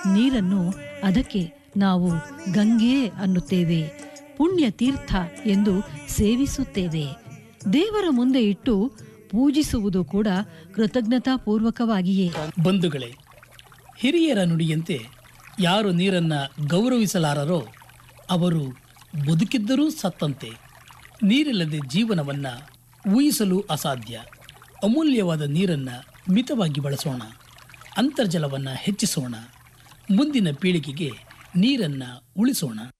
ನೀರನ್ನು ಅದಕ್ಕೆ ನಾವು ಗಂಗೆ ಅನ್ನುತ್ತೇವೆ, ಪುಣ್ಯ ತೀರ್ಥ ಎಂದು ಸೇವಿಸುತ್ತೇವೆ. ದೇವರ ಮುಂದೆ ಇಟ್ಟು ಪೂಜಿಸುವುದು ಕೂಡ ಕೃತಜ್ಞತಾಪೂರ್ವಕವಾಗಿಯೇ. ಬಂಧುಗಳೇ, ಹಿರಿಯರ ನುಡಿಯಂತೆ ಯಾರು ನೀರನ್ನು ಗೌರವಿಸಲಾರರೋ ಅವರು ಬದುಕಿದ್ದರೂ ಸತ್ತಂತೆ. ನೀರಿಲ್ಲದೆ ಜೀವನವನ್ನು ಊಹಿಸಲು ಅಸಾಧ್ಯ. ಅಮೂಲ್ಯವಾದ ನೀರನ್ನು ಮಿತವಾಗಿ ಬಳಸೋಣ, ಅಂತರ್ಜಲವನ್ನು ಹೆಚ್ಚಿಸೋಣ, ಮುಂದಿನ ಪೀಳಿಗೆಗೆ ನೀರನ್ನು ಉಳಿಸೋಣ.